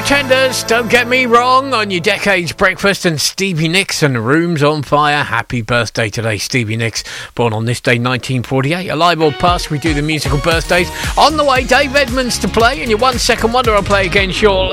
Pretenders, don't get me wrong, on your Decades Breakfast, and Stevie Nicks and Rooms on Fire. Happy birthday today, Stevie Nicks, born on this day 1948. Alive or past, we do the musical birthdays. On the way, Dave Edmonds to play, and your 1 Second Wonder I'll play again shortly.